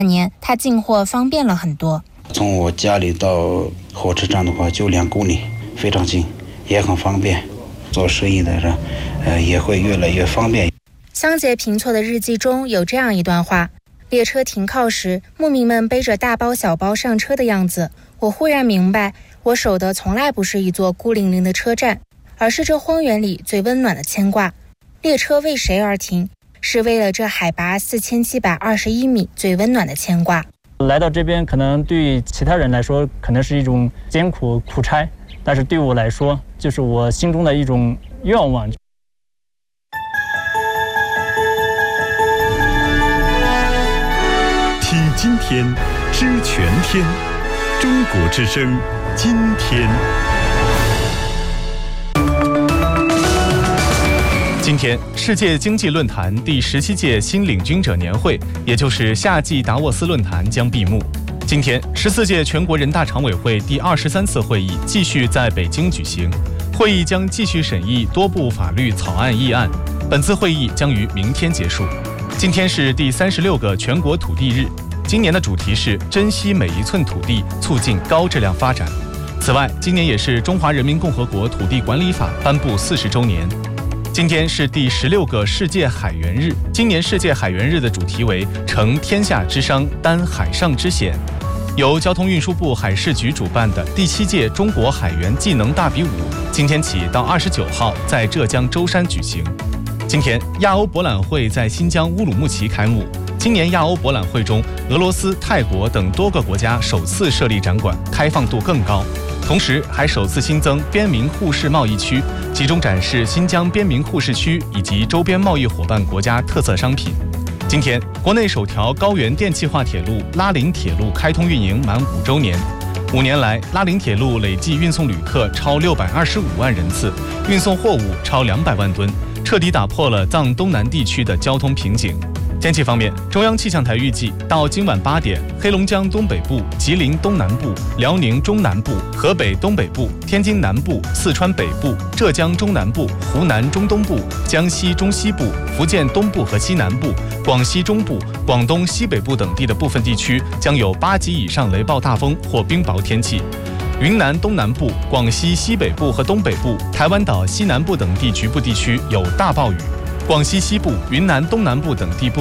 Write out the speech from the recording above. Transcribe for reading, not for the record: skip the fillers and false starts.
年他进货方便了很多。 从我家里到火车站的话就2公里，非常近，也很方便。做生意的人，也会越来越方便。 香杰平措的日记中有这样一段话：列车停靠时，牧民们背着大包小包上车的样子，我忽然明白，我守的从来不是一座孤零零的车站，而是这荒原里最温暖的牵挂。列车为谁而停？是为了这海拔4721米最温暖的牵挂。 来到这边，可能对于其他人来说，可能是一种艰苦苦差，但是对我来说，就是我心中的一种愿望。 听今天，知全天，中国之声，今天。今天，世界经济论坛第17届新领军者年会，也就是夏季达沃斯论坛将闭幕。今天，14届全国人大常委会第23次会议继续在北京举行，会议将继续审议多部法律草案议案。本次会议将于明天结束。今天是第36个全国土地日，今年的主题是珍惜每一寸土地，促进高质量发展。此外，今年也是中华人民共和国土地管理法颁布40周年。今天是第16个世界海员日，今年世界海员日的主题为承天下之商，担海上之险。由交通运输部海事局主办的第7届中国海员技能大比武，今天起到29号在浙江舟山举行。今天，亚欧博览会在新疆乌鲁木齐开幕。今年亚欧博览会中，俄罗斯、泰国等多个国家首次设立展馆，开放度更高。同时，还首次新增边民互市贸易区，集中展示新疆边民互市区以及周边贸易伙伴国家特色商品。今天，国内首条高原电气化铁路拉林铁路开通运营满5周年。5年来，拉林铁路累计运送旅客超625万人次，运送货物超200万吨，彻底打破了藏东南地区的交通瓶颈。天气方面，中央气象台预计到今晚8点，黑龙江东北部、吉林东南部、辽宁中南部、河北东北部、天津南部、四川北部、浙江中南部、湖南中东部、江西中西部、福建东部和西南部、广西中部、广东西北部等地的部分地区将有8级以上雷暴大风或冰雹天气。云南东南部、广西西北部和东北部、台湾岛西南部等地局部地区有大暴雨。广西西部、云南东南部等地部